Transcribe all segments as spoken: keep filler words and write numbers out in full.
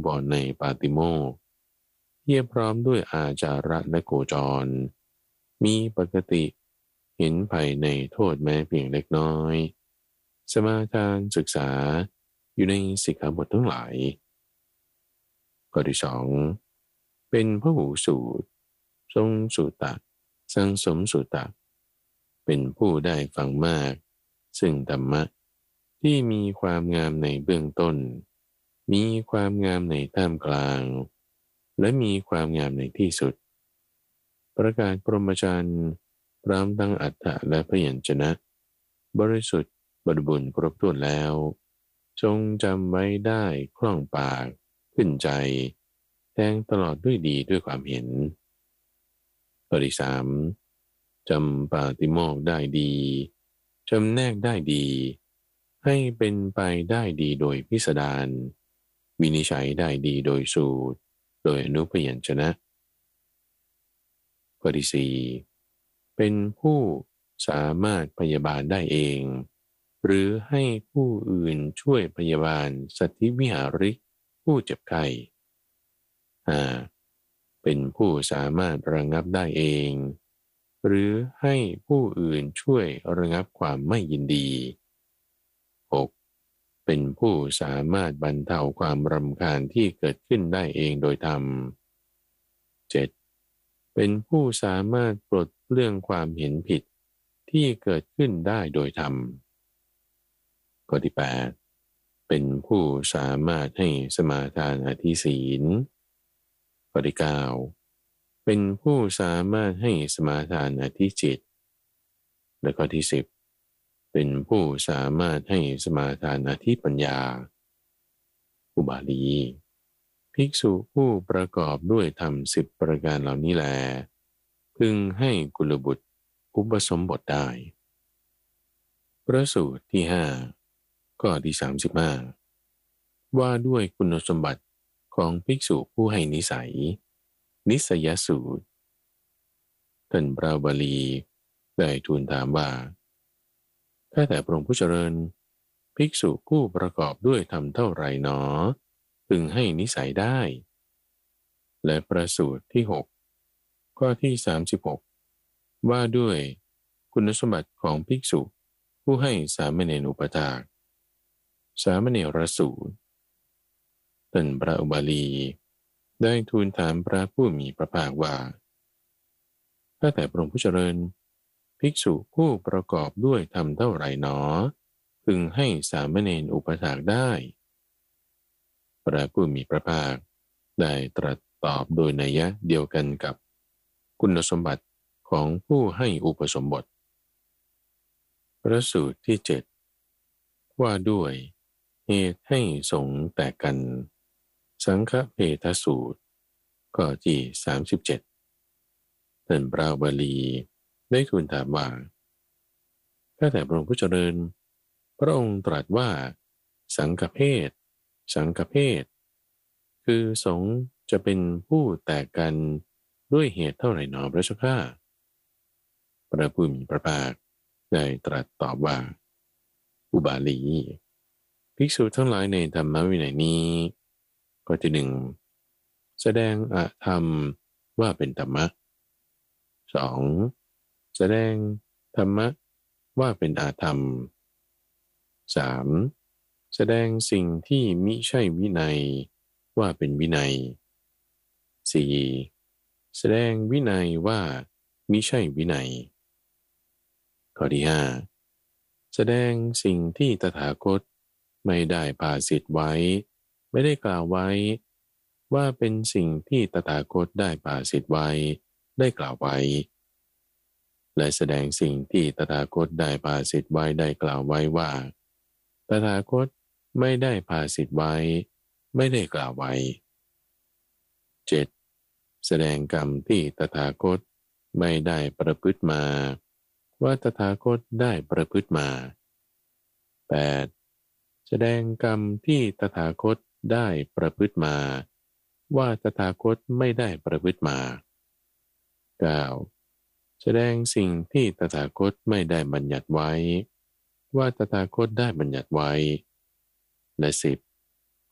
วรในปาติโมกข์เพียบพร้อมด้วยอาจาระและโคจรมีปกติเห็นภัยในโทษแม้เพียงเล็กน้อยสมาทานศึกษาอยู่ในสิกขาบททั้งหลายข้อที่สองเป็นพหูสูตรทรงสุตตะสังสมสุตตะเป็นผู้ได้ฟังมากซึ่งธรรมะที่มีความงามในเบื้องต้นมีความงามในท่ามกลางและมีความงามในที่สุดประกาศพรหมจรรย์พร้อมทั้งอัฏฐะและพยัญชนะบริสุทธิ์บริบูรณ์ครบถ้วนแล้วจงจำไว้ได้คล่องปากขึ้นใจแทงตลอดด้วยดีด้วยความเห็นข้อที่สามจำปาติโมกข์ได้ดีจำแนกได้ดีให้เป็นไปได้ดีโดยพิสดารวินิจฉัยได้ดีโดยสูตรโดยอนุพยัญชนะข้อที่สี่เป็นผู้สามารถพยาบาลได้เองหรือให้ผู้อื่นช่วยพยาบาลสัตธิวิหาริกผู้เจ็บไข้ห้าเป็นผู้สามารถระงับได้เองหรือให้ผู้อื่นช่วยระงับความไม่ยินดีหกเป็นผู้สามารถบรรเทาความรำคาญที่เกิดขึ้นได้เองโดยธรรมเจ็ดเป็นผู้สามารถปลดเปลื้องความเห็นผิดที่เกิดขึ้นได้โดยธรรมข้อที่แปดเป็นผู้สามารถให้สมาทานอธิศีลข้อที่เก้าเป็นผู้สามารถให้สมาทานอธิจิตและข้อที่สิบเป็นผู้สามารถให้สมาทานอธิปัญญาอุบาลีภิกษุผู้ประกอบด้วยธรรมสิบประการเหล่านี้แลพึงให้กุลบุตรอุปสมบทได้พระสูตรที่ห้าข้อที่สามสิบห้าว่าด้วยคุณสมบัติของภิกษุผู้ให้นิสัยนิสยสูตรท่านพระบาลีได้ทูลถามว่าข้าแต่พระองค์ผู้เจริญภิกษุผู้ประกอบด้วยธรรมเท่าไรหนอพึงให้นิสัยได้และประสูตรที่หกข้อที่สามสิบหกว่าด้วยคุณสมบัติของภิกษุผู้ให้สามเณรอุปถากสามเณรสูตรท่านพระอุบาลีได้ทูลถามพระผู้มีพระภาคว่าข้าแต่พระองค์ผู้เจริญภิกษุผู้ประกอบด้วยธรรมเท่าไรหนอพึงให้สามเณรอุปถากได้พระผู้มีพระภาคได้ตรัสตอบโดยนัยยะเดียวกันกับคุณสมบัติของผู้ให้อุปสมบทพระสูตรที่เจ็ดว่าด้วยเหตุให้สงฆ์แตกกันสังฆเพทสูตรข้อที่สามสิบเจ็ดท่านพระบาลีได้ทูลถามว่าข้าแต่พระองค์ผู้เจริญพระองค์ตรัสว่าสังฆเพศสังฆเพศคือสงฆ์จะเป็นผู้แตกกันด้วยเหตุเท่าไหร่หนอพระเจ้าข้าพระผู้มีพระภาคได้ตรัสตอบว่าอุบาลีภิกษุทั้งหลายในธรรมวินัยนี้ข้อที่หนึ่งแสดงอธรรมว่าเป็นธรรมะสองแสดงธรรมะว่าเป็นอาธรรมสามแสดงสิ่งที่มิใช่วินัยว่าเป็นวินัยสี่แสดงวินัยว่ามิใช่วินัยข้อที่ห้าแสดงสิ่งที่ตถาคตไม่ได้ภาสิทธิ์ไว้ไม่ได้กล่าวไว้ว่าเป็นสิ่งที่ตถาคตได้ภาสิทธิ์ไว้ได้กล่าวไว้และแสดงสิ่งที่ตถาคตได้ภาสิทธิ์ไว้ได้กล่าวไว้ว่าตถาคตไม่ได้ภาสิทธิ์ไว้ไม่ได้กล่าวไว้เจ็ดแสดงกรรมที่ตถาคตไม่ได้ประพฤติมาว่าตถาคตได้ประพฤติมาแปดแสดงกรรมที่ตถาคตได้ประพฤติมาว่าตถาคตไม่ได้ประพฤติมาเก้าแสดงสิ่งที่ตถาคตไม่ได้บัญญัติไว้ว่าตถาคตได้บัญญัติไว้และสิบ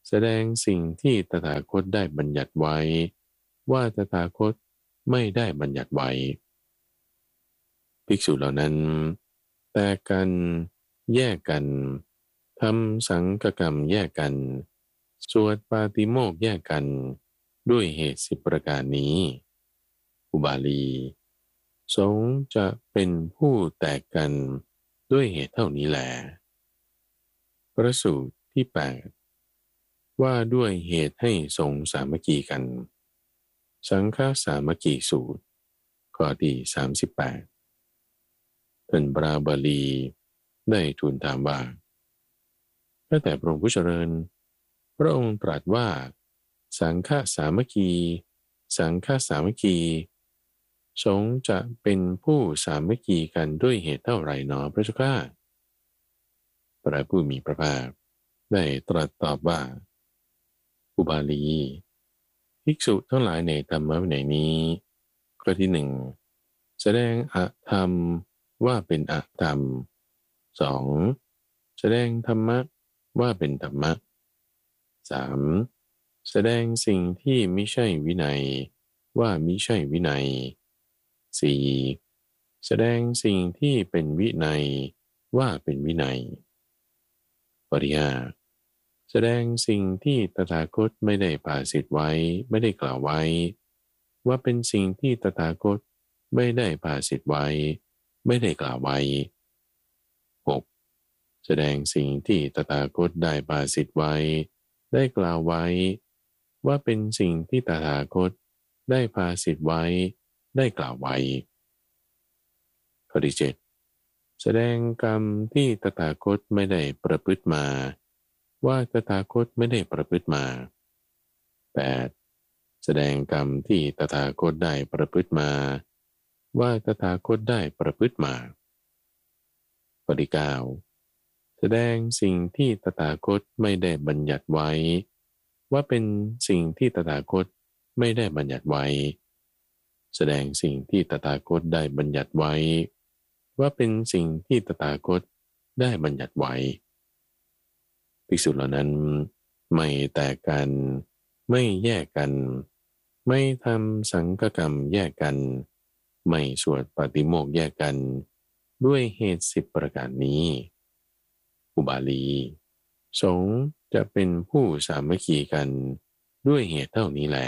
แสดงสิ่งที่ตถาคตได้บัญญัติไว้ว่าตถาคตไม่ได้บัญญัติไว้ภิกษุเหล่านั้นแตกกันแยกกันทำสังฆกรรมแยกกันสวดปาติโมกข์แยกกันด้วยเหตุสิบประการนี้อุบาลีสงฆ์จะเป็นผู้แตกกันด้วยเหตุเท่านี้แลพระสูตรที่แปดว่าด้วยเหตุให้สงฆ์สามัคคีกันสังฆสามัคคีสูตรข้อที่สามสิบแปดท่านพระบาลีได้ทูลถามว่าข้าแต่พระองค์ผู้เจริญพระองค์ตรัสว่าสังฆสามัคคีสังฆสามัคคีสงฆ์จะเป็นผู้สามัคคีกันด้วยเหตุเท่าไหร่หนอพระเจ้าข้าพระผู้มีพระภาคได้ตรัสตอบว่าอุบาลีภิกษุทั้งหลายในธรรมวินัยนี้ข้อที่หนึ่งแสดงอธรรมว่าเป็นอธรรมสองแสดงธรรมะว่าเป็นธรรมะสามแสดงสิ่งที่ไม่ใช่วินัยว่ามิใช่วินัยสี่แสดงสิ่งที่เป็นวินัยว่าเป็นวินัยปริยาแสดงสิ่งที่ตถาคตไม่ได้ภาสิทธิ์ไว้ไม่ได้กล่าวไว้ว่าเป็นสิ่งที่ตถาคตไม่ได้ภาสิทธิ์ไว้ไม่ได้กล่าวไว้หกแสดงสิ่งที่ตถาคตได้ภาสิทธิ์ไว้ได้กล่าวไว้ว่าเป็นสิ่งที่ตถาคตได้ภาสิทธิ์ไว้ได้กล่าวไว้ข้อที่เจ็ดแสดงกรรมที่ตถาคตไม่ได้ประพฤติมาว่าตถาคตไม่ได้ประพฤติมาแปดแสดงกรรมที่ตถาคตได้ประพฤติมาว่าตถาคตได้ประพฤติมาข้อที่เก้าแสดงสิ่งที่ตถาคตไม่ได้บัญญัติไว้ว่าเป็นสิ่งที่ตถาคตไม่ได้บัญญัติไว้แสดงสิ่งที่ตถาคตได้บัญญัติไว้ว่าเป็นสิ่งที่ตถาคตได้บัญญัติไว้ภิกษุเหล่านั้นไม่แตกกันไม่แยกกันไม่ทำสังฆกรรมแยกกันไม่สวดปาติโมกข์แยกกันด้วยเหตุสิบประการนี้อุบาลีสงฆ์จะเป็นผู้สามัคคีกันด้วยเหตุเท่านี้แล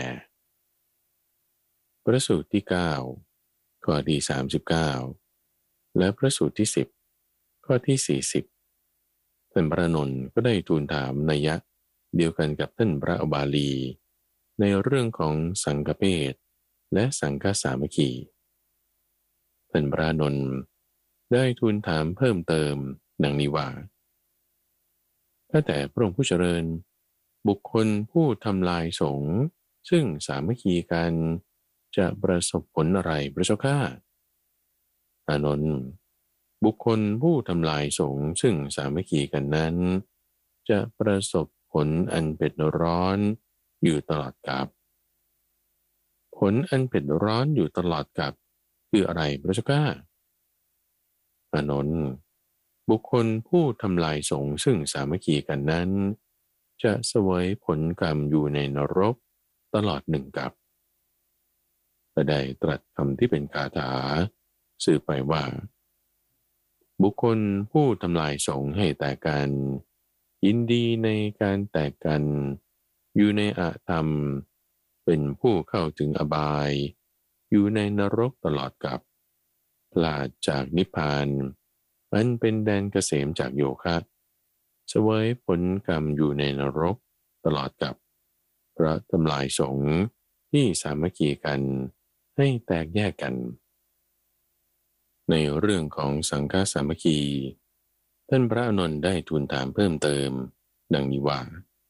พระสูตรที่เก้าข้อที่สามสิบเก้าและพระสูตรที่สิบข้อที่สี่สิบท่านพระนนท์ก็ได้ทูลถามนัยยะเดียวกันกับท่านพระอุบาลีในเรื่องของสังฆเพศและสังฆสามัคคีท่านพระนนท์ได้ทูลถามเพิ่มเติมดังนี้ว่าถ้าแต่พระองค์ผู้เจริญบุคคลผู้ทำลายสงฆ์ซึ่งสามัคคีกันจะประสบผลอะไรพระเจ้าข้าอานนท์บุคคลผู้ทำลายสงฆ์ซึ่งสามัคคีกันนั้นจะประสบผลอันเผ็ดร้อนอยู่ตลอดกาลผลอันเผ็ดร้อนอยู่ตลอดกาลคืออะไรพระเจ้าข้าอานนท์บุคคลผู้ทำลายสงฆ์ซึ่งสามัคคีกันนั้นจะเสวยผลกรรมอยู่ในนรกตลอดหนึ่งกับและได้ตรัสคำที่เป็นคาถาสื่อไปว่าบุคคลผู้ทำลายสงฆ์ให้แตกกันยินดีในการแตกกันอยู่ในอธรรมเป็นผู้เข้าถึงอบายอยู่ในนรกตลอดกับพลาดจากนิพพานมันเป็นแดนเกษมจากโยคะเสวยผลกรรมอยู่ในนรกตลอดกับเพราะทำลายสงฆ์ที่สามัคคีกันให้แตกแยกกันในเรื่องของสังฆสามัคคีท่านพระอานนท์ได้ทูลถามเพิ่มเติมดังนี้ว่า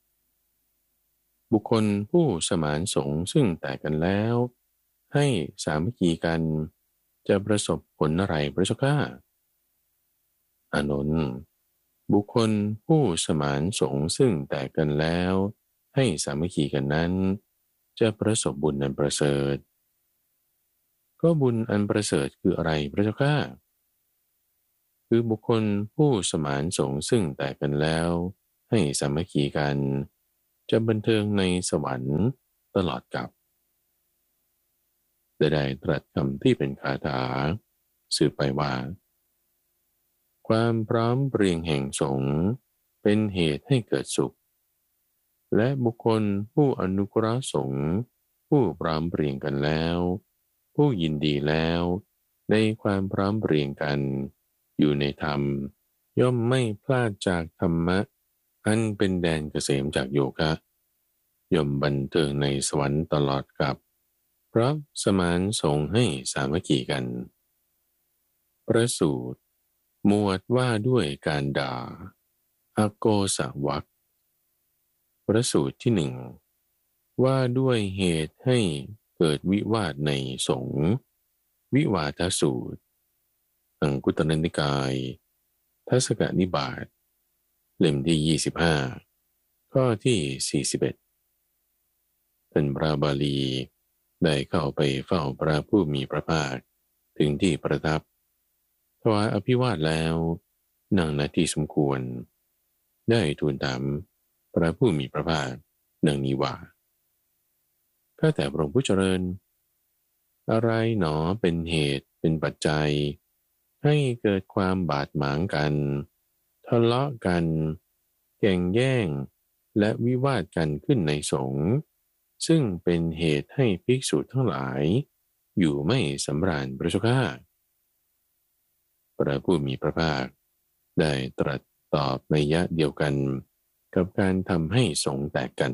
บุคคลผู้สมานสงฆ์ซึ่งแตกกันแล้วให้สามัคคีกันจะประสบผลอะไรพระเจ้าข้าอานนท์บุคคลผู้สมานสงฆ์ซึ่งแตกกันแล้วให้สามัคคีกันนั้นจะประสบบุญอันประเสริฐก็บุญอันประเสริฐคืออะไรพระเจ้าข้าคือบุคคลผู้สมานสงฆ์ซึ่งแตกกันแล้วให้สามัคคีกันจะบันเทิงในสวรรค์ตลอดกาลได้ตรัสคำที่เป็นคาถาสืบไปว่าความพร้อมเพรียงแห่งสงฆ์เป็นเหตุให้เกิดสุขและบุคคลผู้อนุเคราะห์สงฆ์ผู้พร้อมเพรียงกันแล้วผู้ยินดีแล้วในความพร้อมเพรียงกันอยู่ในธรรมย่อมไม่พลาดจากธรรมะอันเป็นแดนเกษมจากโยคะย่อมบันเทิงในสวรรค์ตลอดกับเพราะสมานสงฆ์ให้สามัคคีกันประสูตรหมวดว่าด้วยการด่าอโกสาวกประสูตรที่หนึ่งว่าด้วยเหตุให้เกิดวิวาทในสงฆ์วิวาทสูตรอังคุตรนิกายทัศกนิบาตเล่มที่ยี่สิบห้าข้อที่สี่สิบเอ็ดเป็นพระบาลีได้เข้าไปเฝ้าพระผู้มีพระภาคถึงที่ประทับถวายอภิวาทแล้วนั่งณที่สมควรได้ทูลถามพระผู้มีพระภาคดังนี้ว่าข้าแต่พระองค์ผู้เจริญอะไรหนอเป็นเหตุเป็นปัจจัยให้เกิดความบาดหมางกันทะเลาะกันแข่งแย่งและวิวาทกันขึ้นในสงฆ์ซึ่งเป็นเหตุให้ภิกษุทั้งหลายอยู่ไม่สำราญพระเจ้าข้าพระผู้มีพระภาคได้ตรัสตอบในยะเดียวกันกับการทำให้สงฆ์แตกกัน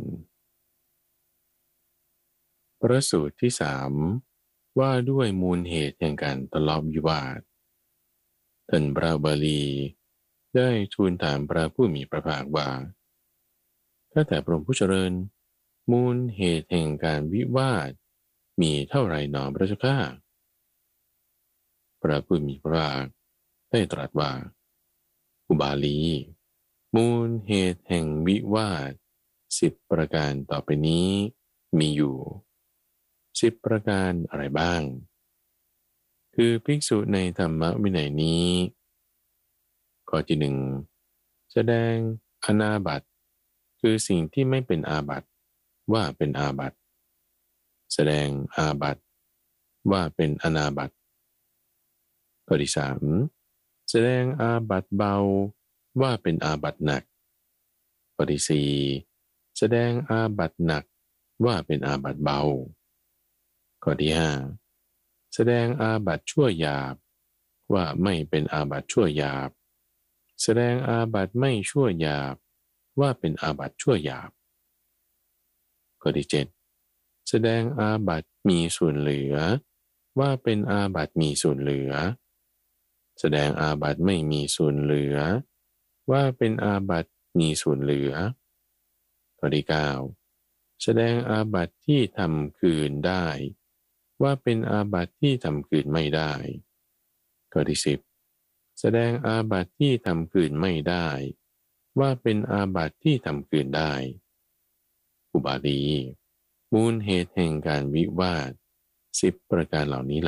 พระสูตรที่สามว่าด้วยมูลเหตุแห่งการทะเลาะวิวาทท่านพระบาลีได้ทูลถามพระผู้มีพระภาคว่าข้าแต่พระองค์ผู้เจริญมูลเหตุแห่งการวิวาทมีเท่าไรหนอพระเจ้าข้าพระผู้มีพระภาคได้ตรัสว่าอุบาลีมูลเหตุแห่งวิวาทสิบประการต่อไปนี้มีอยู่สิบประการอะไรบ้างคือภิกษุในธรรมวินัยนี้ข้อที่หนึ่งแสดงอนาบัติคือสิ่งที่ไม่เป็นอาบัติว่าเป็นอาบัติแสดงอาบัติว่าเป็นอนาบัติข้อที่สามแสดงอาบัติเบาว่าเป็นอาบัติหนักข้อที่สี่แสดงอาบัติหนักว่าเป็นอาบัติเบาข้อที่ห้าแสดงอาบัติชั่วหยาบว่าไม่เป็นอาบัติชั่วหยาบแสดงอาบัติไม่ชั่วหยาบว่าเป็นอาบัติชั่วหยาบข้อที่เจ็ดแสดงอาบัติมีส่วนเหลือว่าเป็นอาบัติมีส่วนเหลือแสดงอาบัติไม่มีส่วนเหลือว่าเป็นอาบัติมีส่วนเหลือข้อที่เก้าแสดงอาบัติที่ทำคืนได้ว่าเป็นอาบัติที่ทำคืนไม่ได้ข้อที่สิบแสดงอาบัติที่ทำคืนไม่ได้ว่าเป็นอาบัติที่ทำคืนได้อุบาลีมูลเหตุแห่งการวิวาทสิบประการเหล่านี้แล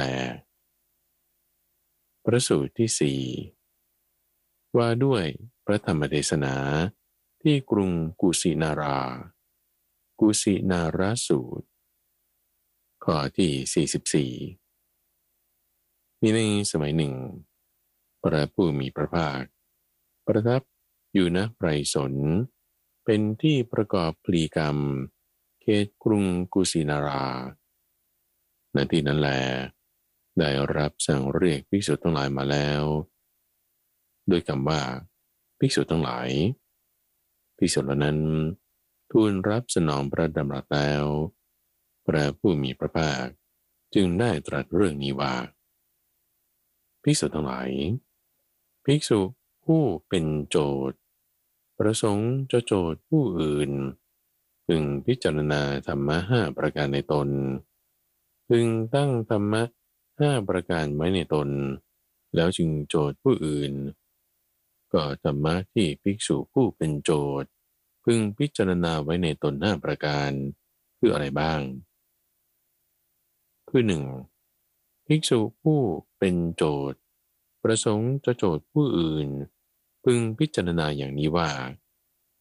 พระสูตรที่สี่ว่าด้วยพระธรรมเทศนาที่กรุงกุสินารากุสินาราสูตรข้อที่สี่สิบสี่มีในสมัยหนึ่งพระผู้มีพระภาคประทับอยู่ณไพรสนเป็นที่ประกอบพลีกรรมเขตกรุงกุสินาราณที่นั้นแลได้รับสั่งเรียกภิกษุทั้งหลายมาแล้วโดยคำว่าภิกษุทั้งหลายภิกษุเหล่านั้นทูลรับสนองพระดำรัสแล้วพระผู้มีพระภาคจึงได้ตรัสเรื่องนี้ว่าภิกษุทั้งหลายภิกษุผู้เป็นโจทย์ประสงค์จะโจทย์ผู้อื่นพึงพิจารณาธรรมะห้าประการในตนพึงตั้งธรรมะห้าประการไว้ในตนแล้วจึงโจทย์ผู้อื่นก็ธรรมะที่ภิกษุผู้เป็นโจทย์พึงพิจารณาไว้ในตนห้าประการคืออะไรบ้างคือหนึ่งภิกษุผู้เป็นโจทย์ประสงค์จะโจทย์ผู้อื่นพึงพิจารณาอย่างนี้ว่า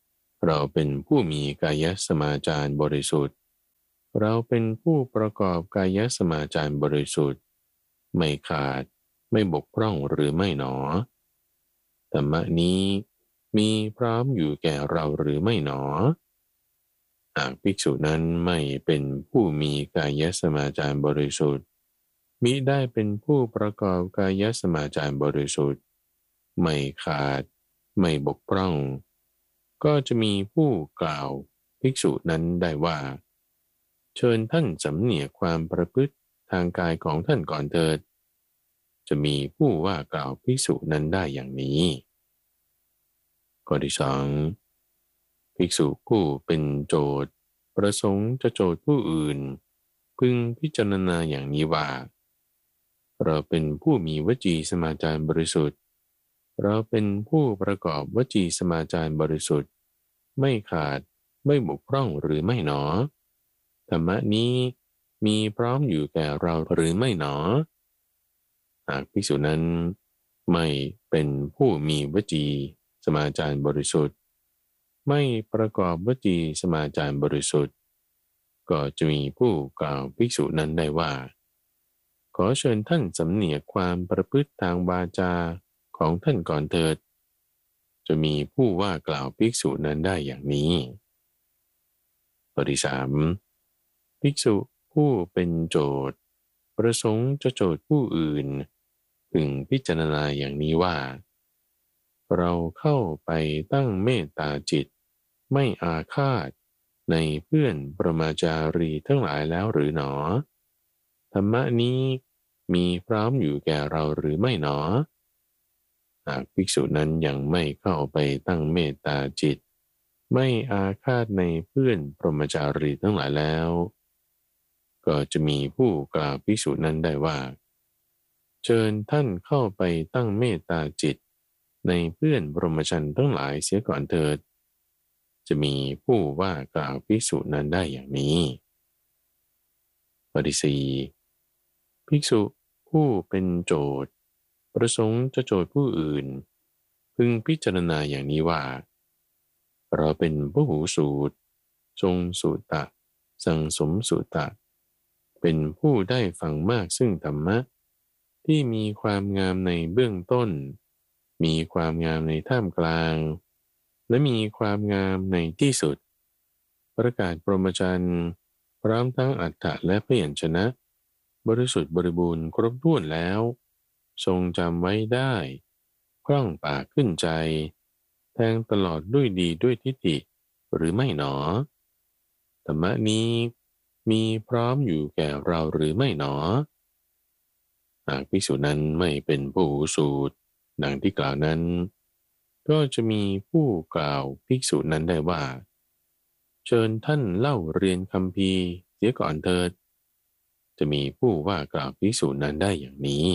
เราเป็นผู้มีกายสมาจารบริสุทธิ์เราเป็นผู้ประกอบกายสมาจารบริสุทธิ์ไม่ขาดไม่บกพร่องหรือไม่หนอธรรมะนี้มีพร้อมอยู่แก่เราหรือไม่หนอหากภิกษุนั้นไม่เป็นผู้มีกายสมาจารบริสุทธิ์มิได้เป็นผู้ประกอบกายสมาจารบริสุทธิ์ไม่ขาดไม่บกพร่องก็จะมีผู้กล่าวภิกษุนั้นได้ว่าเชิญท่านสำเนียกความประพฤติทางกายของท่านก่อนเถิดจะมีผู้ว่ากล่าวภิกษุนั้นได้อย่างนี้ข้อที่สองภิกษุผู้เป็นโจทย์ประสงค์จะโจทย์ผู้อื่นพึงพิจารณาอย่างนี้ว่าเราเป็นผู้มีวจีสมาจารบริสุทธิ์เราเป็นผู้ประกอบวจีสมาจารบริสุทธิ์ไม่ขาดไม่บกพร่องหรือไม่หนอธรรมะนี้มีพร้อมอยู่แก่เราหรือไม่หนอหากภิกษุนั้นไม่เป็นผู้มีวจีสมาจารบริสุทธิ์ไม่ประกอบวจีสมาจารบริสุทธิ์ก็จะมีผู้กล่าวภิกษุนั้นได้ว่าขอเชิญท่านสำเนียกความประพฤติทางวาจาของท่านก่อนเถิดจะมีผู้ว่ากล่าวภิกษุนั้นได้อย่างนี้ข้อที่สามภิกษุผู้เป็นโจทย์ประสงค์จะโจทย์ผู้อื่นพึงพิจารณาอย่างนี้ว่าเราเข้าไปตั้งเมตตาจิตไม่อาฆาตในเพื่อนปรมาจารีทั้งหลายแล้วหรือหนอธรรมะนี้มีพร้อมอยู่แก่เราหรือไม่หนอหากภิกษุนั้นยังไม่เข้าไปตั้งเมตตาจิตไม่อาฆาตในเพื่อนปรมาจารีทั้งหลายแล้วก็จะมีผู้กล่าวภิกษุนั้นได้ว่าเชิญท่านเข้าไปตั้งเมตตาจิตในเพื่อนพรหมจรรย์ทั้งหลายเสียก่อนเถิดจะมีผู้ว่ากล่าวภิกษุนั้นได้อย่างนี้ข้อที่สี่ภิกษุผู้เป็นโจทย์ประสงค์จะโจทย์ผู้อื่นพึงพิจารณาอย่างนี้ว่าเราเป็นพหูสูตรทรงสุตะสังสมสุตะเป็นผู้ได้ฟังมากซึ่งธรรมะที่มีความงามในเบื้องต้นมีความงามในท่ามกลางและมีความงามในที่สุดประกาศพรหมจรรย์พร้อมทั้งอัฏฐะและพยัญชนะบริสุทธิ์บริบูรณ์ครบถ้วนแล้วทรงจำไว้ได้คล่องปากขึ้นใจแทงตลอดด้วยดีด้วยทิฏฐิหรือไม่หนอธรรมะนี้มีพร้อมอยู่แก่เราหรือไม่หนอหากภิกษุนั้นไม่เป็นผู้สูตรดังที่กล่าวนั้นก็จะมีผู้กล่าวภิกษุนั้นได้ว่าเชิญท่านเล่าเรียนคัมภีร์เสียก่อนเถิดจะมีผู้ว่ากล่าวภิกษุนั้นได้อย่างนี้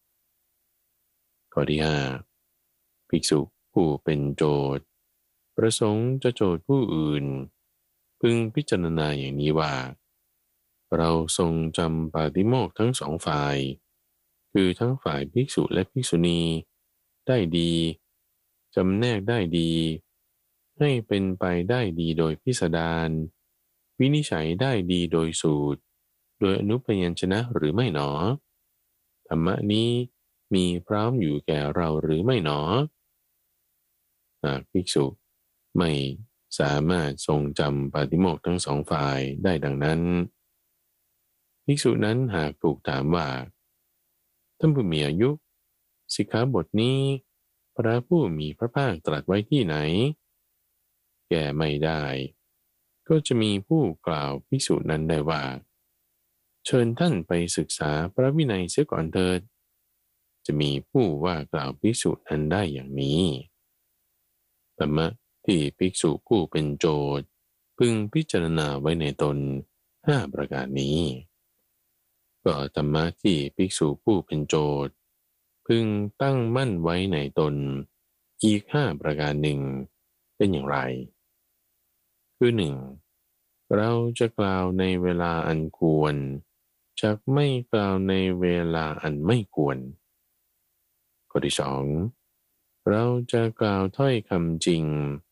ข้อที่ห้าภิกษุผู้เป็นโจทย์ประสงค์จะโจทย์ผู้อื่นพึงพิจารณาอย่างนี้ว่าเราทรงจำปาติโมกข์ทั้งสองฝ่ายคือทั้งฝ่ายภิกษุและภิกษุณีได้ดีจำแนกได้ดีให้เป็นไปได้ดีโดยพิสดารวินิจฉัยได้ดีโดยสูตรโดยอนุพยัญชนะหรือไม่หนอธรรมะนี้มีพร้อมอยู่แก่เราหรือไม่หนอหากภิกษุไม่สามารถทรงจำปาติโมกข์ทั้งสองฝ่ายได้ดังนั้นภิกษุนั้นหากถูกถามว่าท่านผู้มีอายุสิกขาบทนี้พระผู้มีพระภาคตรัสไว้ที่ไหนแก้ไม่ได้ก็จะมีผู้กล่าวภิกษุนั้นได้ว่าเชิญท่านไปศึกษาพระวินัยเสียก่อนเถิดจะมีผู้ว่ากล่าวภิกษุนั้นได้อย่างนี้ธรรมะที่ภิกษุผู้เป็นโจทย์พึงพิจารณาไว้ในตนห้าประการนี้ก็ธรรมะที่ภิกษุผู้เป็นโจทย์พึงตั้งมั่นไว้ในตนอีกห้าประการหนึ่งเป็นอย่างไรคือหนึ่งเราจะกล่าวในเวลาอันควรจักไม่กล่าวในเวลาอันไม่ควรข้อที่สองเราจะกล่าวถ้อยคำจริง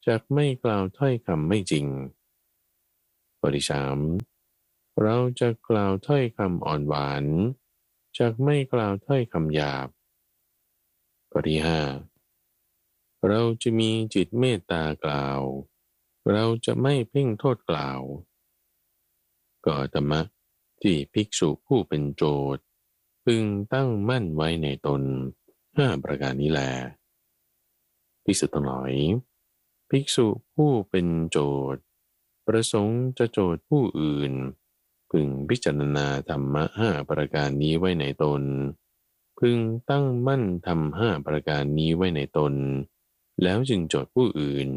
จักไม่กล่าวถ้อยคำไม่จริงข้อที่สามเราจะกล่าวถ้อยคำอ่อนหวานจักไม่กล่าวถ้อยคำหยาบข้อที่ห้าเราจะมีจิตเมตตากล่าวเราจะไม่เพ่งโทษกล่าวก็ธรรมะที่ภิกษุผู้เป็นโจทย์พึงตั้งมั่นไว้ในตนห้าประการนี้แลภิกษุทั้งหลายภิกษุผู้เป็นโจทย์ประสงค์จะโจทย์ผู้อื่นพึงพิจารณาธรรมะห้าประการนี้ไว้ในตนพึงตั้งมั่นทำห้าประการนี้ไว้ในตนแล้วจึงโจทย์ผู้อื่น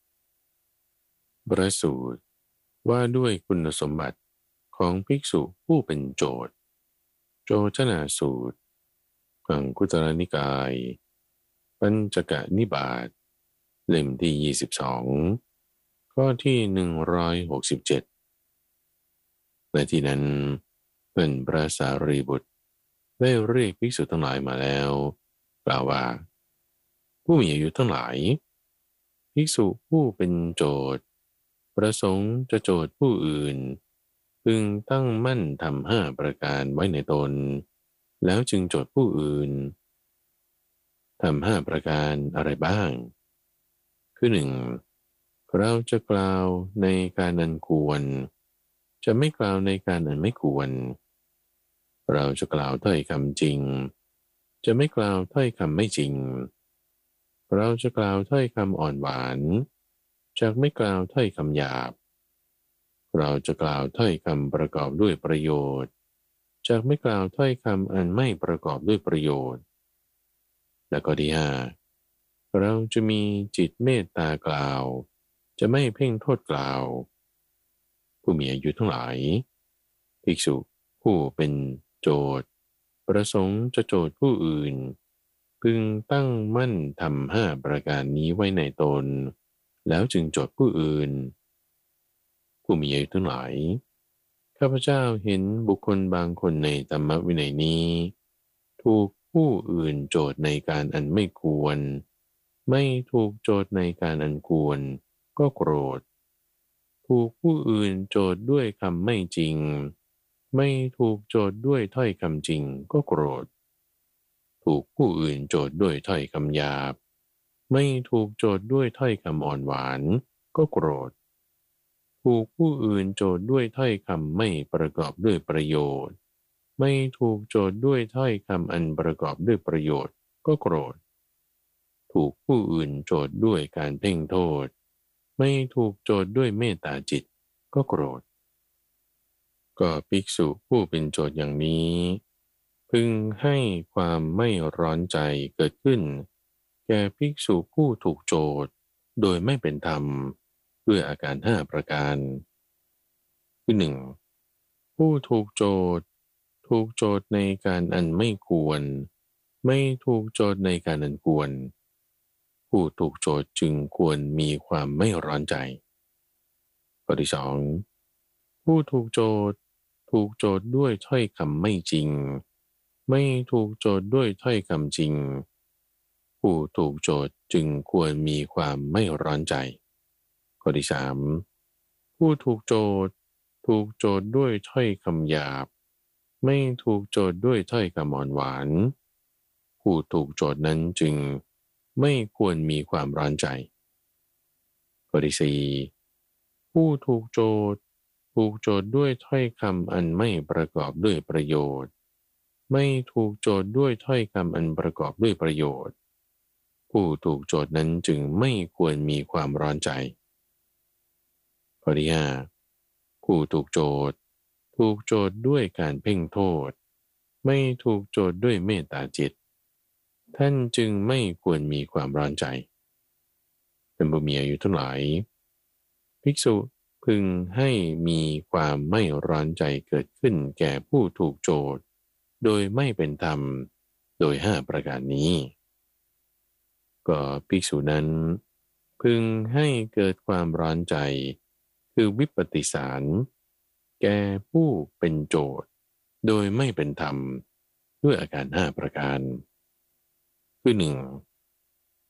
ประสูตรว่าด้วยคุณสมบัติของภิกษุผู้เป็นโจทย์โจชนาสูตรอังคุตรนิกายปัญจกนิบาตเล่มที่ยี่สิบสองข้อที่หนึ่งร้อยหกสิบเจ็ดในที่นั้นเป็นพระสารีบุตรได้เรียกภิกษุทั้งหลายมาแล้วกล่าวว่าผู้มีอายุทั้งหลายภิกษุผู้เป็นโจทย์ประสงค์จะโจทย์ผู้อื่นพึงตั้งมั่นทำห้าประการไว้ในตนแล้วจึงโจทย์ผู้อื่นทำห้าประการอะไรบ้างคือหนึ่งเราจะกล่าวในการอันควรจะไม่กล่าวในการอันไม่ควรเราจะกล่าวถ้อยคำจริงจะไม่กล่าวถ้อยคำไม่จริงเราจะกล่าวถ้อยคำอ่อนหวานจะไม่กล่าวถ้อยคำหยาบเราจะกล่าวถ้อยคำประกอบด้วยประโยชน์จะไม่กล่าวถ้อยคำอันไม่ประกอบด้วยประโยชน์และก็ที่ห้าเราจะมีจิตเมตตากล่าวจะไม่เพ่งโทษกล่าวผู้มีอายุทั้งหลายภิกษุผู้เป็นโจทย์ประสงค์จะโจทย์ผู้อื่นพึงตั้งมั่นทำห้าประการนี้ไว้ในตนแล้วจึงโจทย์ผู้อื่นผู้มีอายุทั้งหลายข้าพเจ้าเห็นบุคคลบางคนในธรรมวินัยนี้ถูกผู้อื่นโจทย์ในการอันไม่ควรไม่ถูกโจทย์ในการอันควรก็โกรธถูกผู้อื่นโจทย์ด้วยคำไม่จริงไม่ถูกโจทย์ด้วยถ้อยคำจริงก็โกรธถูกผู้อื่นโจทย์ด้วยถ้อยคำหยาบไม่ถูกโจทย์ด้วยถ้อยคำอ่อนหวานก็โกรธถูกผู้อื่นโจทย์ด้วยถ้อยคำไม่ประกอบด้วยประโยชน์ไม่ถูกโจทย์ด้วยถ้อยคำอันประกอบด้วยประโยชน์ก็โกรธถูกผู้อื่นโจทย์ด้วยการเพ่งโทษไม่ถูกโจทย์ด้วยเมตตาจิตก็โกรธก็ภิกษุผู้เป็นโจทย์อย่างนี้พึงให้ความไม่ร้อนใจเกิดขึ้นแก่ภิกษุผู้ถูกโจทย์โดยไม่เป็นธรรมด้วยอาการห้าประการคือหนึ่งผู้ถูกโจทย์ถูกโจทย์ในการอันไม่ควรไม่ถูกโจทย์ในการอันควรผู้ถูกโจทย์จึงควรมีความไม่ร้อนใจข้อที่สองผู้ถูกโจทย์ถูกโจทย์ด้วยถ้อยคำไม่จริงไม่ถูกโจทย์ด้วยถ้อยคำจริงผู้ถูกโจทย์จึงควรมีความไม่ร้อนใจข้อที่สามผู้ถูกโจทย์ถูกโจทย์ด้วยถ้อยคำหยาบไม่ถูกโจทย์ด้วยถ้อยคำอ่อนหวานผู้ถูกโจทย์นั้นจึงไม่ควรมีความร้อนใจข้อที่สี่ผู้ถูกโจทย์ถูกโจทย์ด้วยถ้อยคำอันไม่ประกอบด้วยประโยชน์ไม่ถูกโจทย์ด้วยถ้อยคำอันประกอบด้วยประโยชน์ผู้ถูกโจทย์นั้นจึงไม่ควรมีความร้อนใจข้อที่ห้าผู้ถูกโจทย์ถูกโจทย์ด้วยการเพ่งโทษไม่ถูกโจทย์ด้วยเมตตาจิตท่านจึงไม่ควรมีความร้อนใจเป็นผู้มีอายุทั้งหลายภิกษุพึงให้มีความไม่ร้อนใจเกิดขึ้นแก่ผู้ถูกโจทย์โดยไม่เป็นธรรมโดยห้าประการนี้ก็ภิกษุนั้นพึงให้เกิดความร้อนใจคือวิปติสารแก่ผู้เป็นโจทย์โดยไม่เป็นธรรมด้วยอาการห้าประการคือหนึ่ง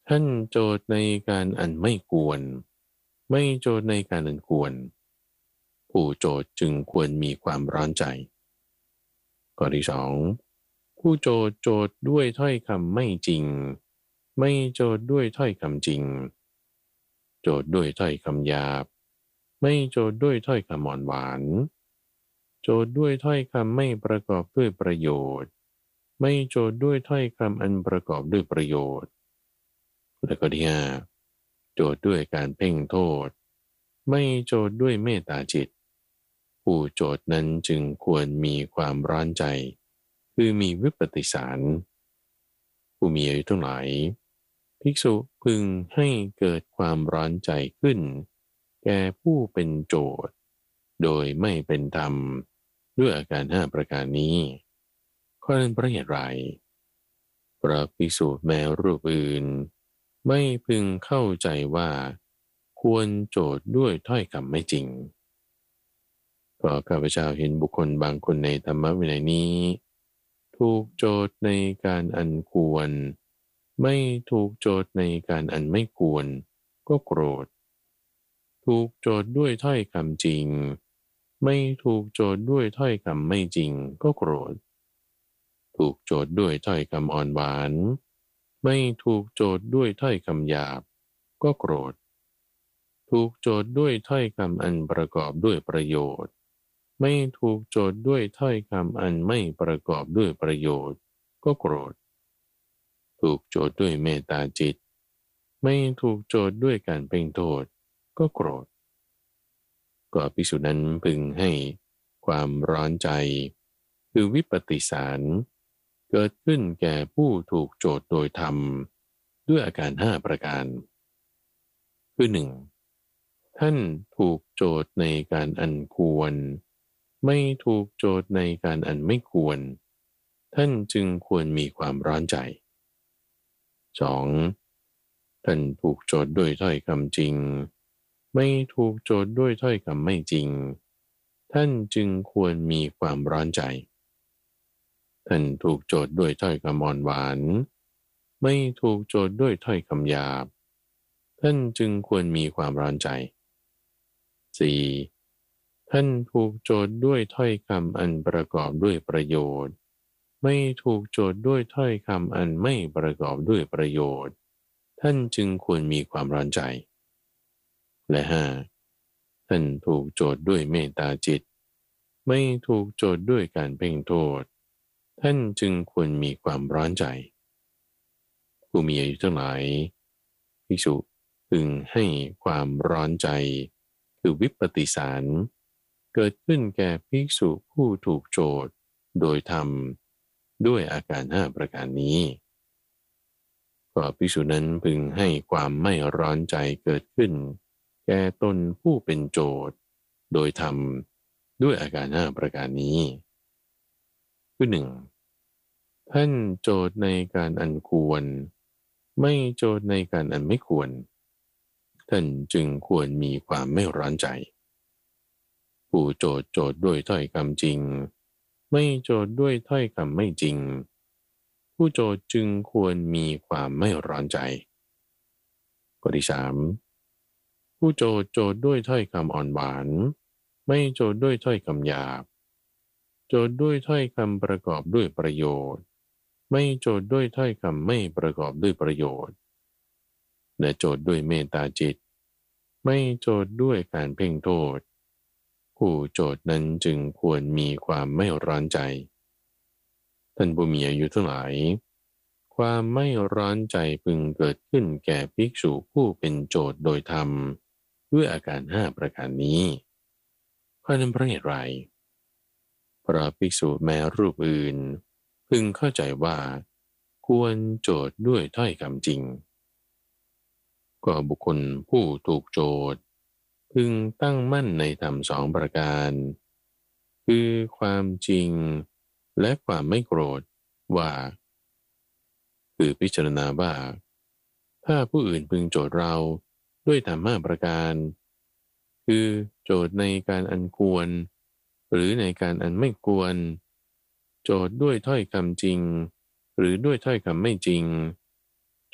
ท่านโจทย์ในการอันไม่ควรไม่โจทย์ในการอันควรผู้โจทย์จึงควรมีความร้อนใจข้อที่สองผู้โจทย์โจทย์ด้วยถ้อยคำไม่จริงไม่โจทย์ด้วยถ้อยคำจริงโจทย์ด้วยถ้อยคำหยาบไม่โจทย์ด้วยถ้อยคำอ่อนหวานโจทย์ด้วยถ้อยคำไม่ประกอบด้วยประโยชน์ไม่โจทย์ด้วยถ้อยคำอันประกอบด้วยประโยชน์และก็ที่ห้าโจทย์ด้วยการเพ่งโทษไม่โจทย์ด้วยเมตตาจิตผู้โจทย์นั้นจึงควรมีความร้อนใจคือมีวิปฏิสารผู้มีอายุทั้งหลายภิกษุพึงให้เกิดความร้อนใจขึ้นแก่ผู้เป็นโจทย์โดยไม่เป็นธรรมด้วยอาการห้าประการนี้ข้อนั้นเพราะเหตุไรเพราะภิกษุแม้รูปอื่นไม่พึงเข้าใจว่าควรโจทย์ด้วยถ้อยคำไม่จริงเพราะข้าพเจ้าเห็นบุคคลบางคนในธรรมวินัยนี้ถูกโจทย์ในการอันควรไม่ถูกโจทย์ในการอันไม่ควรก็โกรธถูกโจทย์ด้วยถ้อยคำจริงไม่ถูกโจทย์ด้วยถ้อยคำไม่จริงก็โกรธถูกโจทย์ด้วยถ้อยคำอ่อนหวานไม่ถูกโจทย์ด้วยถ้อยคำหยาบก็โกรธถูกโจทย์ด้วยถ้อยคำอันประกอบด้วยประโยชน์ไม่ถูกโจทย์ด้วยถ้อยคำอันไม่ประกอบด้วยประโยชน์ก็โกรธถูกโจทย์ด้วยเมตตาจิตไม่ถูกโจทย์ด้วยการเพ่งโทษก็โกรธก็ภิกษุนั้นพึงให้ความร้อนใจคือวิปฏิสารเกิดขึ้นแก่ผู้ถูกโจทย์โดยธรรมด้วยอาการห้าประการคือหนึ่งท่านถูกโจทย์ในการอันควรไม่ถูกโจทย์ในการอันไม่ควรท่านจึงควรมีความร้อนใจ สอง ท่านถูกโจทย์ด้วยถ้อยคำจริงไม่ถูกโจทย์ด้วยถ้อยคำไม่จริงท่านจึงควรมีความร้อนใจท่านถูกโจทย์ด้วยถ้อยคำอ่อนหวานไม่ถูกโจทย์ด้วยถ้อยคำหยาบท่านจึงควรมีความร้อนใจ สี่ ท่านถูกโจทย์ด้วยถ้อยคำอันประกอบด้วยประโยชน์ไม่ถูกโจทย์ด้วยถ้อยคำอันไม่ประกอบด้วยประโยชน์ท่านจึงควรมีความร้อนใจและห้าท่านถูกโจทย์ด้วยเมตตาจิตไม่ถูกโจทย์ด้วยการเพ่งโทษท่านจึงควรมีความร้อนใจผู้มีอายุทั้งหลายภิกษุพึงให้ความร้อนใจคือวิปฏิสารเกิดขึ้นแก่ภิกษุผู้ถูกโจทย์โดยธรรมด้วยอาการห้าประการนี้ก็ภิกษุนั้นพึงให้ความไม่ร้อนใจเกิดขึ้นแก่ตนผู้เป็นโจทย์โดยธรรมด้วยอาการห้าประการนี้คือหนึ่งท่านโจทย์ในการอันควรไม่โจทย์ในการอันไม่ควรท่านจึงควรมีความไม่ร้อนใจผู้โจทย์โจทย์ด้วยถ้อยคำจริงไม่โจทย์ด้วยถ้อยคำไม่จริงผู้โจทย์จึงควรมีความไม่ร้อนใจข้อที่สามผู้โจทย์โจทย์ด้วยถ้อยคำอ่อนหวานไม่โจทย์ด้วยถ้อยคำหยาบโจทย์ด้วยถ้อยคำประกอบด้วยประโยชน์ไม่โจทย์ด้วยถ้อยคำไม่ประกอบด้วยประโยชน์และโจทย์ด้วยเมตตาจิตไม่โจทย์ด้วยการเพ่งโทษผู้โจทย์นั้นจึงควรมีความไม่ร้อนใจท่านผู้มีอายุทั้งหลายความไม่ร้อนใจพึงเกิดขึ้นแก่ภิกษุผู้เป็นโจทย์โดยธรรมด้วยอาการห้าประการนี้เพราะนั้นเพราะเหตุไรเพราะภิกษุแม้รูปอื่นพึงเข้าใจว่าควรโจทย์ด้วยถ้อยคำจริงก็บุคคลผู้ถูกโจทย์พึงตั้งมั่นในธรรมสองประการคือความจริงและความไม่โกรธว่าคือพิจารณาว่าถ้าผู้อื่นพึงโจทย์เราด้วยธรรมห้าประการคือโจทย์ในการอันควรหรือในการอันไม่ควรโจทย์ด้วยถ้อยคำจริงหรือด้วยถ้อยคำไม่จริง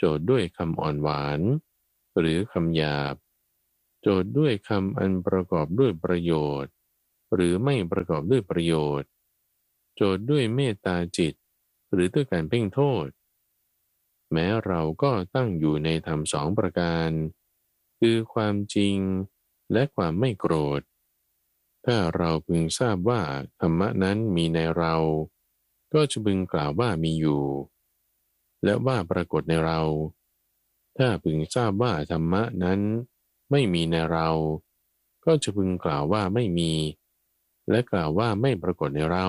โจทย์ด้วยคำอ่อนหวานหรือคำหยาบโจทย์ด้วยคำอันประกอบด้วยประโยชน์หรือไม่ประกอบด้วยประโยชน์โจทย์ด้วยเมตตาจิตหรือด้วยการเพ่งโทษแม้เราก็ตั้งอยู่ในธรรมสองประการคือความจริงและความไม่โกรธถ้าเราพึงทราบว่าธรรมะนั้นมีในเราก็จะพึงกล่าวว่ามีอยู่และว่าปรากฏในเราถ้าพึงทราบว่าธรรมะนั้นไม่มีในเราก็จะพึงกล่าวว่าไม่มีและกล่าวว่าไม่ปรากฏในเรา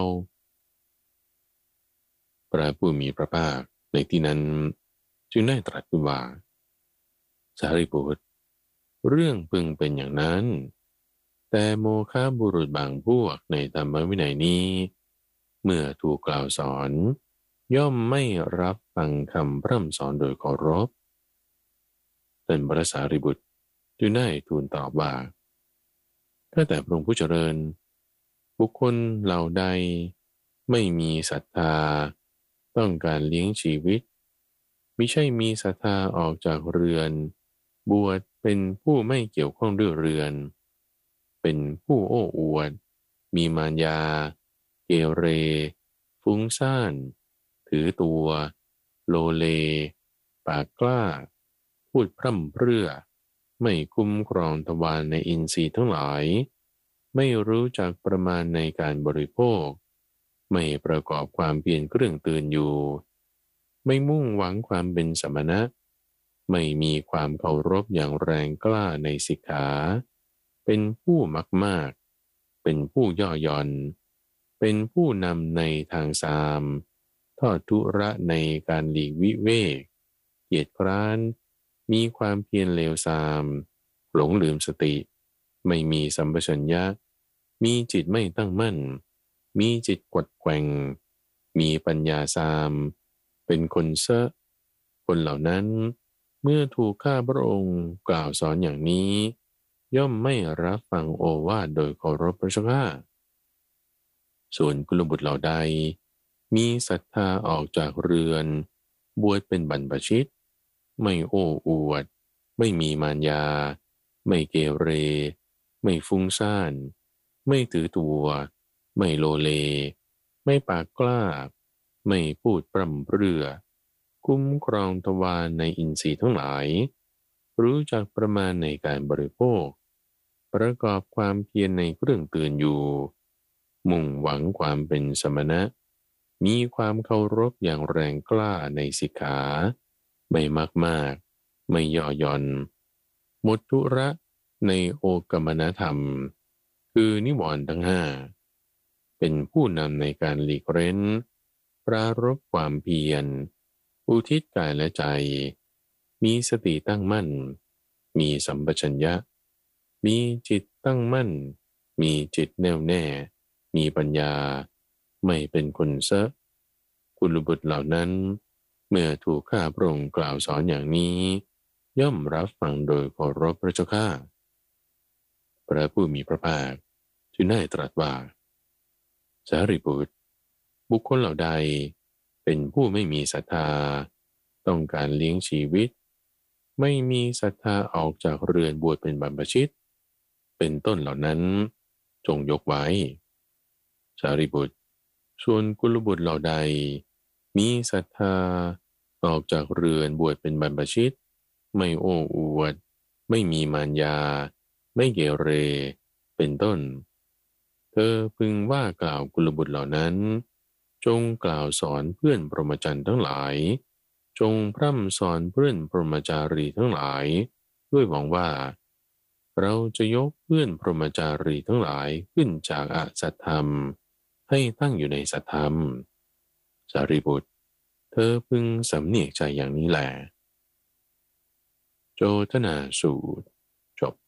พระผู้มีพระภาคในที่นั้นจึงได้ตรัสว่าสารีบุตรเรื่องพึงเป็นอย่างนั้นแต่โมฆะบุรุษบางพวกในธรรมวินัยนี้เมื่อถูกกล่าวสอนย่อมไม่รับฟังคำพร่ำสอนโดยเคารพท่านพระสารีบุตรจึงได้ทูลตอบว่าถ้าแต่พระองค์ผู้เจริญบุคคลเหล่าใดไม่มีศรัทธาต้องการเลี้ยงชีวิตมิใช่มีศรัทธาออกจากเรือนบวชเป็นผู้ไม่เกี่ยวข้องด้วยเรือนเป็นผู้โอ้อวดมีมารยาเกเรฟุ้งซ่านถือตัวโลเลปากกล้าพูดพร่ำเพรื่อไม่คุ้มครองทวารในอินทรีย์ทั้งหลายไม่รู้จักประมาณในการบริโภคไม่ประกอบความเพียรเครื่องตื่นอยู่ไม่มุ่งหวังความเป็นสมณะไม่มีความเคารพอย่างแรงกล้าในสิกขาเป็นผู้มักมากเป็นผู้ย่อหย่อนเป็นผู้นำในทางสามทอดทุระในการหลีกวิเวกเกียจคร้านมีความเพียรเลวทรามหลงลืมสติไม่มีสัมปชัญญะมีจิตไม่ตั้งมั่นมีจิตกวัดแกว่งมีปัญญาสามเป็นคนเซ่อคนเหล่านั้นเมื่อถูกข้าพระองค์กล่าวสอนอย่างนี้ย่อมไม่รับฟังโอวาทโดยเคารพพระเจ้าข้าส่วนกุลบุตรเหล่าใดมีศรัทธาออกจากเรือนบวชเป็นบรรพชิตไม่โอ้อวดไม่มีมารยาไม่เกเรไม่ฟุ้งซ่านไม่ถือตัวไม่โลเลไม่ปากกล้าไม่พูดปร่ำเพรื่อคุ้มครองทวารในอินทรีย์ทั้งหลายรู้จักประมาณในการบริโภคประกอบความเพียรในเครื่องตื่นอยู่มุ่งหวังความเป็นสมณะมีความเคารพอย่างแรงกล้าในสิกขาไม่มากมากไม่ย่อหย่อนหมดธุระในโอกมนธรรมคือนิวรณ์ทั้งห้าเป็นผู้นำในการหลีกเร้นปรารภความเพียรอุทิศกายและใจมีสติตั้งมั่นมีสัมปชัญญะมีจิตตั้งมั่นมีจิตแน่วแน่มีปัญญาไม่เป็นคนเซ่อกุลบุตรเหล่านั้นเมื่อถูกข้าพระองค์กล่าวสอนอย่างนี้ย่อมรับฟังโดยเคารพพระเจ้าข้าพระผู้มีพระภาคจึงได้ตรัสว่าสารีบุตรบุคคลเหล่าใดเป็นผู้ไม่มีศรัทธาต้องการเลี้ยงชีวิตไม่มีศรัทธาออกจากเรือนบวชเป็นบรรพชิตเป็นต้นเหล่านั้นจงยกไว้สารีบุตรส่วนกุลบุตรเหล่าใดมีศรัทธาออกจากเรือนบวชเป็นบรรพชิตไม่โอ้อวดไม่มีมารยาไม่เกเรเป็นต้นเธอพึงว่ากล่าวกุลบุตรเหล่านั้นจงกล่าวสอนเพื่อนพรหมจรรย์ทั้งหลายจงพร่ำสอนเพื่อนพรหมจารีทั้งหลายด้วยหวังว่าเราจะยกเพื่อนพรหมจารีทั้งหลายขึ้นจากอสัตธรรมให้ตั้งอยู่ในสัตธรรมสารีบุตรเธอพึงสำเนียกใจอย่างนี้แหละโจทนาสูตรจบ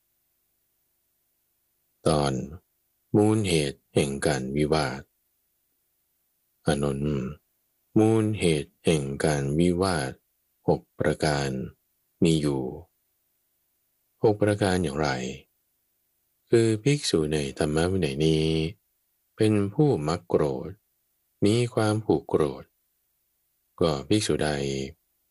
ตอนมูลเหตุแห่งการวิวาทอานนท์มูลเหตุแห่งการวิวาทหกประการมีอยู่หกประการอย่างไรคือภิกษุในธรรมวินัยนี้เป็นผู้มักโกรธมีความผูกโกรธก็ภิกษุใด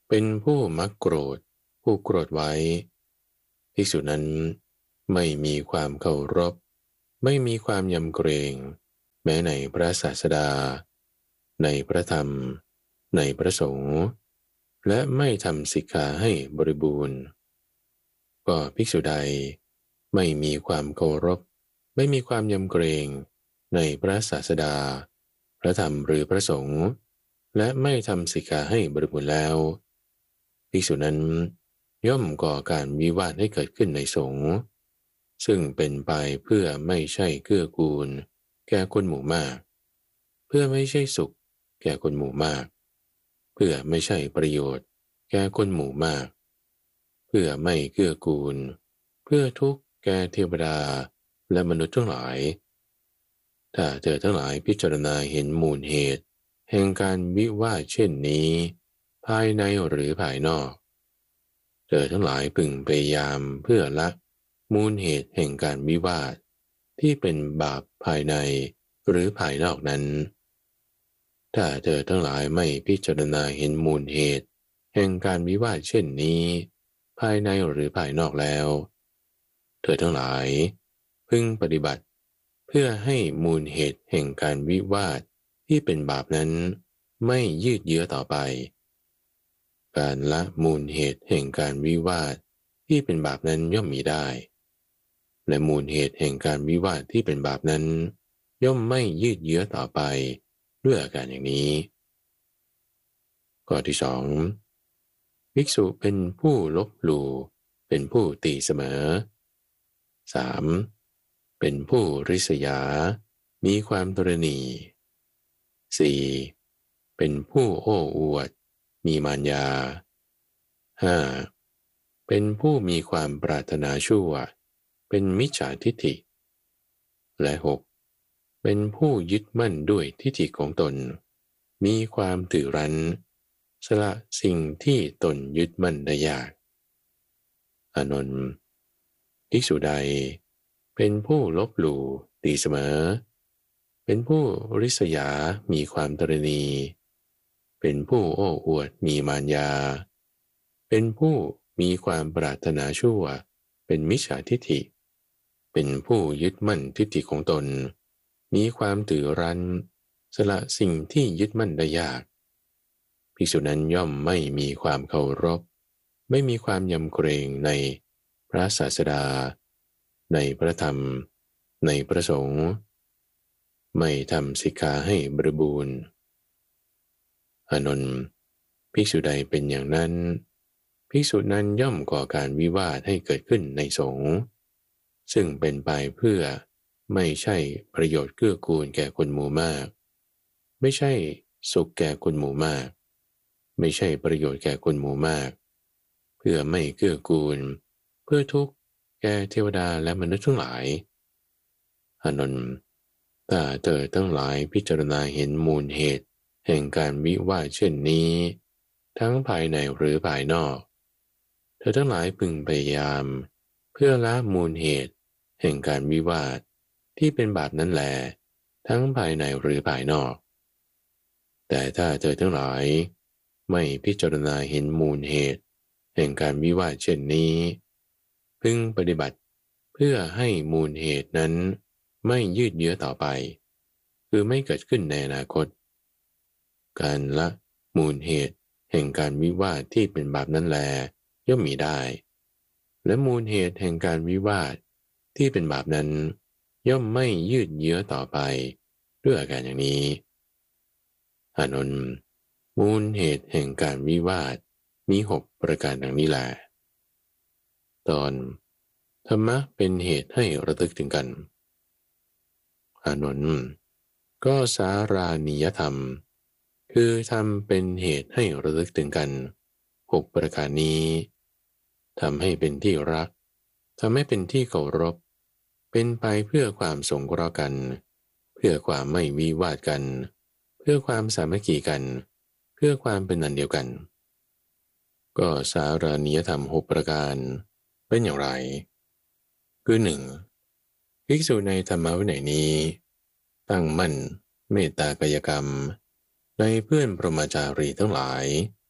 เป็นผู้มักโกรธผู้โกรธไว้ภิกษุนั้นไม่มีความเคารพไม่มีความยำเกรงแม้ในพระศาสดาในพระธรรมในพระสงฆ์และไม่ทำสิกขาให้บริบูรณ์ก็ภิกษุใดไม่มีความเคารพไม่มีความยำเกรงในพระศาสดาพระธรรมหรือพระสงฆ์และไม่ทำสิกขาให้บริบูรณ์แล้วภิกษุนั้นย่อมก่อการวิวาทให้เกิดขึ้นในสงฆ์ซึ่งเป็นไปเพื่อไม่ใช่เกื้อกูลแก่คนหมู่มากเพื่อไม่ใช่สุขแก่คนหมู่มากเพื่อไม่ใช่ประโยชน์แก่คนหมู่มากเพื่อไม่เกื้อกูลเพื่อทุกข์แก่เทวดาและมนุษย์ทั้งหลายถ้าเธอทั้งหลายพิจารณาเห็นมูลเหตุแห่งการวิวาทเช่นนี้ภายในหรือภายนอกเธอทั้งหลายพึงพยายามเพื่อละมูลเหตุแห่งการวิวาทที่เป็นบาปภายในหรือภายนอกนั้นถ้าเธอทั้งหลายไม่พิจารณาเห็นมูลเหตุแห่งการวิวาทเช่นนี้ภายในหรือภายนอกแล้วเธอทั้งหลายพึงปฏิบัติเพื่อให้มูลเหตุแห่งการวิวาทที่เป็นบาปนั้นไม่ยืดเยื้อต่อไปการละมูลเหตุแห่งการวิวาทที่เป็นบาปนั้นย่อมมีได้และมูลเหตุแห่งการวิวาทที่เป็นบาปนั้นย่อมไม่ยืดเยื้อต่อไปด้วยอาการอย่างนี้ข้อที่สองภิกษุเป็นผู้ลบหลู่เป็นผู้ตีเสมอ สาม. เป็นผู้ริษยามีความตระหนี่ สี่. เป็นผู้โอ้อวดมีมารยา ห้า. เป็นผู้มีความปรารถนาชั่วเป็นมิจฉาทิฏฐิและ หก. เป็นผู้ยึดมั่นด้วยทิฏฐิของตนมีความถือรั้นสละสิ่งที่ตนยึดมั่นได้ยากอานนท์ภิกษุใดเป็นผู้ลบหลู่ตีเสมอเป็นผู้ริษยามีความตระหนี่เป็นผู้โอ้อวดมีมารยาเป็นผู้มีความปรารถนาชั่วเป็นมิจฉาทิฏฐิเป็นผู้ยึดมั่นทิฏฐิของตนมีความถือรั้นสละสิ่งที่ยึดมั่นได้ยากภิกษุนั้นย่อมไม่มีความเคารพไม่มีความยำเกรงในพระศาสดาในพระธรรมในพระสงฆ์ไม่ทำสิกขาให้บริบูรณ์อานนท์ภิกษุใดเป็นอย่างนั้นภิกษุนั้นย่อมก่อการวิวาทให้เกิดขึ้นในสงฆ์ซึ่งเป็นไปเพื่อไม่ใช่ประโยชน์เกื้อกูลแก่คนหมู่มากไม่ใช่สุขแก่คนหมู่มากไม่ใช่ประโยชน์แก่คนหมู่มากเพื่อไม่เกื้อกูลเพื่อทุกข์แก่เทวดาและมนุษย์ทั้งหลายอานนท์ถ้าเธอทั้งหลายพิจารณาเห็นมูลเหตุแห่งการวิวาทเช่นนี้ทั้งภายในหรือภายนอกเธอทั้งหลายพึงพยายามเพื่อละมูลเหตุแห่งการวิวาทที่เป็นบาปนั้นแลทั้งภายในหรือภายนอกแต่ถ้าเธอทั้งหลายไม่พิจารณาเห็นมูลเหตุแห่งการวิวาทเช่นนี้พึงปฏิบัติเพื่อให้มูลเหตุนั้นไม่ยืดเยื้อต่อไปคือไม่เกิดขึ้นในอนาคตการละมูลเหตุแห่งการวิวาทที่เป็นบาปนั้นแลย่อมมีได้และมูลเหตุแห่งการวิวาทที่เป็นบาปนั้นย่อมไม่ยืดเยื้อต่อไปด้วยอาการอย่างนี้อานนท์มูลเหตุแห่งการวิวาทมีหกประการดังนี้แลตอนธรรมะเป็นเหตุให้ระลึกถึงกันอานนท์ก็สารานิยธรรมคือทำเป็นเหตุให้ระลึกถึงกันหกประการนี้ทำให้เป็นที่รักทำให้เป็นที่เคารพเป็นไปเพื่อความสงเคราะห์กันเพื่อความไม่วิวาทกันเพื่อความสามัคคีกันเพื่อความเป็นอันเดียวกันก็สารานิยธรรมหกประการเป็นอย่างไรคือหนึ่งภิกษุในธรรมวินัยนี้ตั้งมั่นเมตตากายกรรมในเพื่อนพรหมจารีทั้งหลาย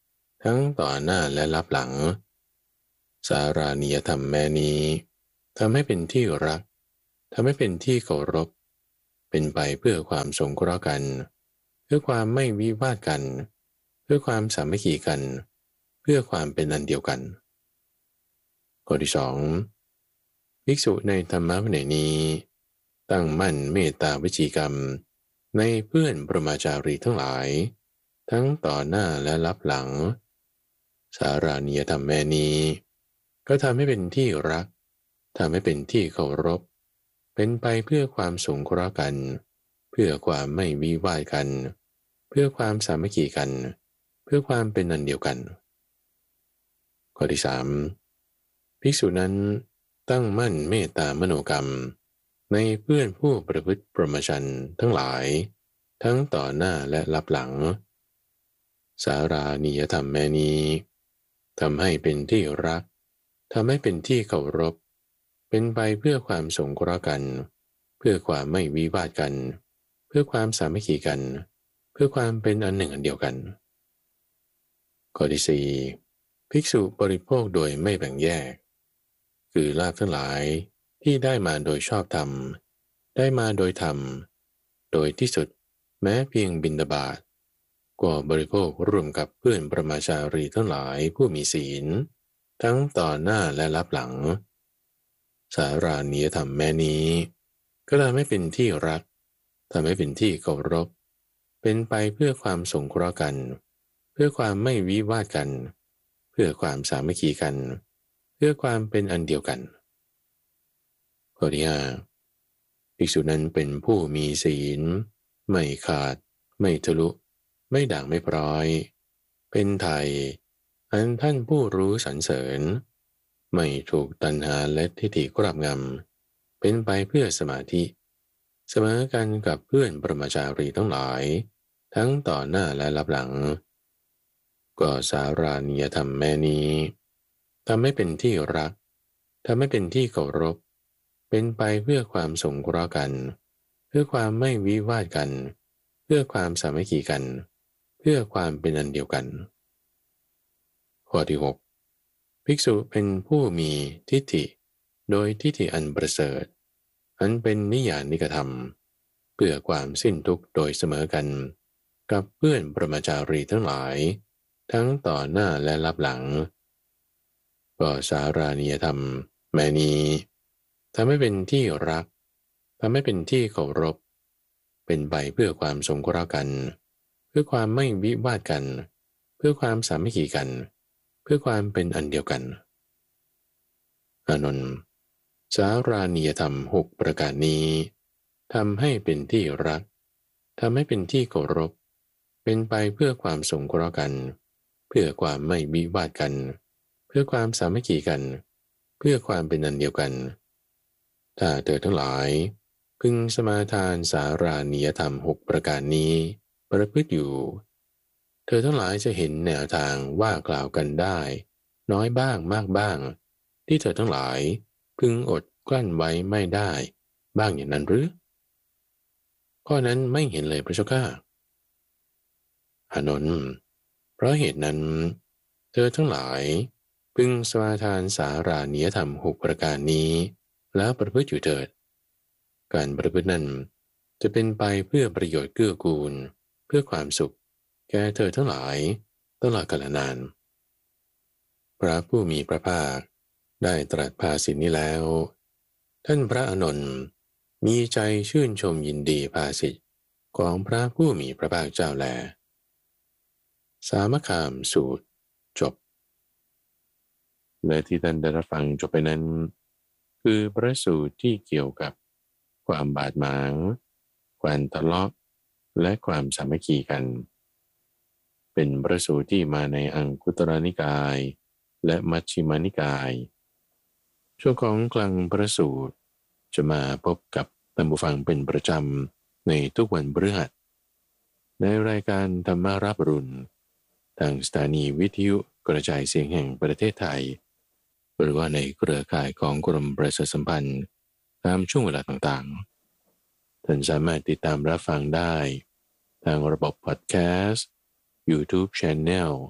ทั้งต่อหน้าและลับหลังสารานิยธรรมแม้นี้ทำให้เป็นที่รักทำให้เป็นที่เคารพเป็นไปเพื่อความสงเคราะห์กันเพื่อความไม่วิวาทกันเพื่อความสามัคคีกันเพื่อความเป็นอันเดียวกันข้อที่สองภิกษุในธรรมวินัยนี้ตั้งมั่นเมตตาวิจีกรรมในเพื่อนปรมาจารีทั้งหลายทั้งต่อหน้าและลับหลังสารานิยธรรมแม้นี้ก็ทำให้เป็นที่รักทำให้เป็นที่เคารพเป็นไปเพื่อความสงเคราะห์กันเพื่อความไม่วิวาทกันเพื่อความสามัคคีกันเพื่อความเป็นอันเดียวกันข้อที่สามภิกษุนั้นตั้งมั่นเมตตามโนกรรมในเพื่อนผู้ประพฤติพรหมจรรย์ทั้งหลายทั้งต่อหน้าและลับหลังสารานิยธรรมแม้นี้ทำให้เป็นที่รักทำให้เป็นที่เคารพเป็นไปเพื่อความสงเคราะห์กันเพื่อความไม่วิวาทกันเพื่อความสามัคคีกันเพื่อความเป็นอันหนึ่งอันเดียวกันข้อที่สี่ภิกษุบริโภคโดยไม่แบ่งแยกคือลาภทั้งหลายที่ได้มาโดยชอบธรรมได้มาโดยธรรมโดยที่สุดแม้เพียงบิณฑบาตก็บริโภคร่วมกับเพื่อนปรมาจารีทั้งหลายผู้มีศีลทั้งต่อหน้าและลับหลังสารานิยธรรมแม้นี้ก็ทำให้เป็นที่รักทำให้เป็นที่เคารพเป็นไปเพื่อความสงเคราะห์กันเพื่อความไม่วิวาทกันเพื่อความสามัคคีกันเพื่อความเป็นอันเดียวกันข้อที่ห้าภิกษุนั้นเป็นผู้มีศีลไม่ขาดไม่ทะลุไม่ด่างไม่พร้อยเป็นไทยอันท่านผู้รู้สรรเสริญไม่ถูกตัณหาและทิฏฐิครอบงำเป็นไปเพื่อสมาธิเสมอกันกับเพื่อนปรมาจารีทั้งหลายทั้งต่อหน้าและลับหลังก็สารานิยธรรมแม้นี้ทำให้เป็นที่รักทำให้เป็นที่เคารพเป็นไปเพื่อความสงเคราะห์กันเพื่อความไม่วิวาทกันเพื่อความสามัคคีกันเพื่อความเป็นอันเดียวกันข้อที่หกภิกษุเป็นผู้มีทิฏฐิโดยทิฏฐิอันประเสริฐอันเป็นนิยานิกธรรมเพื่อความสิ้นทุกข์โดยเสมอกันกับเพื่อนปรมาจารีทั้งหลายทั้งต่อหน้าและลับหลังก็สารานิยธรรมแม้นี้ทำให้เป็นที่รักทำให้เป็นที่เคารพเป็นไปเพื่อความสงเคราะห์กันเพื่อความไม่วิวาทกันเพื่อความสามัคคีกันเพื่อความเป็นอันเดียวกันอานนท์สารานิยธรรมหกประการนี้ทำให้เป็นที่รักทำให้เป็นที่เคารพเป็นไปเพื่อความสงเคราะห์กันเพื่อความไม่วิวาทกันเพื่อความสามัคคีกันเพื่อความเป็นอันเดียวกันถ้าเธอทั้งหลายพึงสมาทานสารานิยธรรมหกประการนี้ประพฤติอยู่เธอทั้งหลายจะเห็นแนวทางว่ากล่าวกันได้น้อยบ้างมากบ้างที่เธอทั้งหลายพึงอดกลั้นไว้ไม่ได้บ้างอย่างนั้นหรือข้อนั้นไม่เห็นเลยพระเจ้าข้าอานนท์เพราะเหตุนั้นเธอทั้งหลายพึงสมาทานสารานิยธรรมหกประการนี้แล้วประพฤติอยู่เถิดการประพฤตินั้นจะเป็นไปเพื่อประโยชน์เกื้อกูลเพื่อความสุขแก่เธอทั้งหลายตลอดกาลนานพระผู้มีพระภาคได้ตรัสภาษิตนี้แล้วท่านพระอานนท์มีใจชื่นชมยินดีภาษิตของพระผู้มีพระภาคเจ้าแลสามคามสูตรจบและที่ท่านได้รับฟังจบไปนั้นคือพระสูตรที่เกี่ยวกับความบาดหมางความทะเลาะและความสามัคคีกันเป็นพระสูตรที่มาในอังคุตรนิกายและมัชฌิมานิกายช่วงของกลางพระสูตรจะมาพบกับท่านผู้ฟังเป็นประจำในทุกวันพฤหัสในรายการธรรมารับรุณทางสถานีวิทยุกระจายเสียงแห่งประเทศไทยหรือว่าในเครือข่ายของกรมประชาสัมพันธ์ตามช่วงเวลาต่างๆท่านสามารถติดตามรับฟังได้ทางระบบพอดแคสต์ YouTube Channel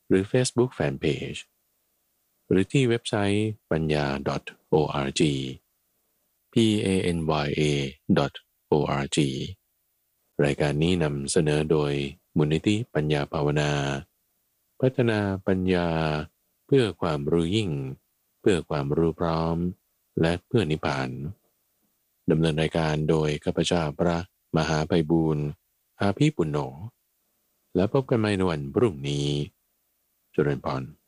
หรือ Facebook Fanpage หรือที่เว็บไซต์ปัญญา .org p a n y a .org รายการนี้นำเสนอโดยมูลนิธิปัญญาภาวนาพัฒนาปัญญาเพื่อความรู้ยิ่งเพื่อความรู้พร้อมและเพื่อนิพพานดำเนินรายการโดยข้าพเจ้าพระมหาไพบูลย์อาภีปุณโญและพบกันใหม่ในวันพรุ่งนี้เจริญพร